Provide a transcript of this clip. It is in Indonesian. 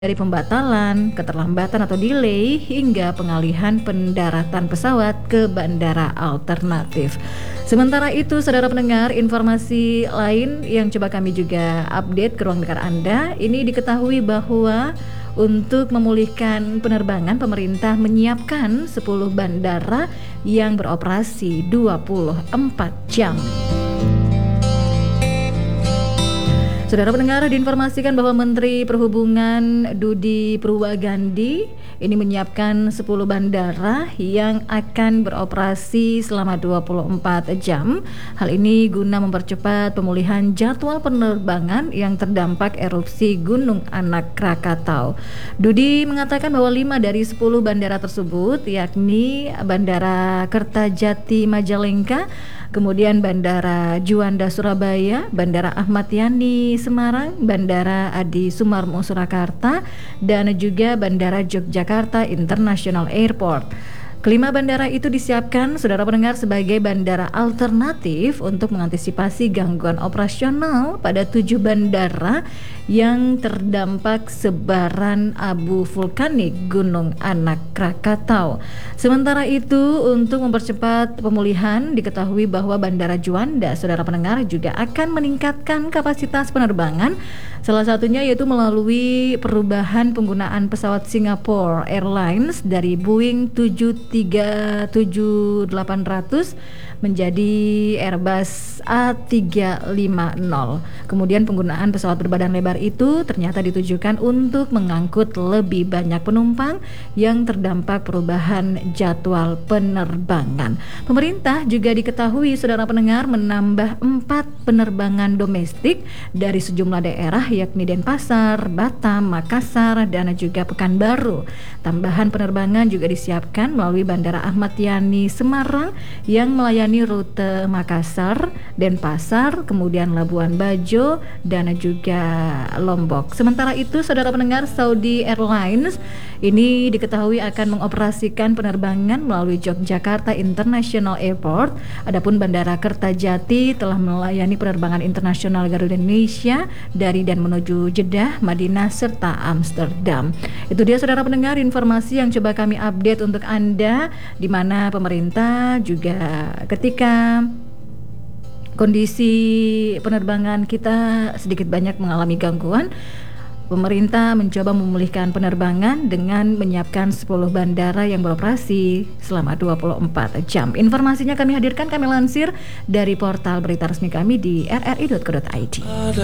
dari pembatalan, keterlambatan atau delay, hingga pengalihan pendaratan pesawat ke bandara alternatif. Sementara itu, saudara pendengar, informasi lain yang coba kami juga update ke ruang dengar Anda, ini diketahui bahwa untuk memulihkan penerbangan, pemerintah menyiapkan 10 bandara yang beroperasi 24 jam. Saudara pendengar, diinformasikan bahwa Menteri Perhubungan Budi Purwagandi ini menyiapkan 10 bandara yang akan beroperasi selama 24 jam. Hal ini guna mempercepat pemulihan jadwal penerbangan yang terdampak erupsi Gunung Anak Krakatau. Budi mengatakan bahwa 5 dari 10 bandara tersebut yakni Bandara Kertajati Majalengka, kemudian Bandara Juanda Surabaya, Bandara Ahmad Yani Semarang, Bandara Adi Sumarmo Surakarta, dan juga Bandara Yogyakarta International Airport. Kelima bandara itu disiapkan, saudara pendengar, sebagai bandara alternatif untuk mengantisipasi gangguan operasional pada 7 bandara yang terdampak sebaran abu vulkanik Gunung Anak Krakatau. Sementara itu, untuk mempercepat pemulihan, diketahui bahwa Bandara Juanda, saudara pendengar, juga akan meningkatkan kapasitas penerbangan. Salah satunya yaitu melalui perubahan penggunaan pesawat Singapore Airlines dari Boeing 737-800 menjadi Airbus A350. Kemudian penggunaan pesawat berbadan lebar itu ternyata ditujukan untuk mengangkut lebih banyak penumpang yang terdampak perubahan jadwal penerbangan. Pemerintah juga diketahui, saudara pendengar, menambah 4 penerbangan domestik dari sejumlah daerah yakni Denpasar, Batam, Makassar, dan juga Pekanbaru. Tambahan penerbangan juga disiapkan melalui Bandara Ahmad Yani Semarang yang melayani rute Makassar, Denpasar, kemudian Labuan Bajo, dan juga Lombok. Sementara itu, saudara pendengar, Saudi Airlines ini diketahui akan mengoperasikan penerbangan melalui Yogyakarta International Airport. Adapun Bandara Kertajati telah melayani penerbangan internasional Garuda Indonesia dari dan menuju Jeddah, Madinah, serta Amsterdam. Itu dia, saudara pendengar, informasi yang coba kami update untuk Anda, di mana pemerintah juga ketika kondisi penerbangan kita sedikit banyak mengalami gangguan, pemerintah mencoba memulihkan penerbangan dengan menyiapkan 10 bandara yang beroperasi selama 24 jam. Informasinya kami hadirkan, kami lansir dari portal berita resmi kami di rri.co.id.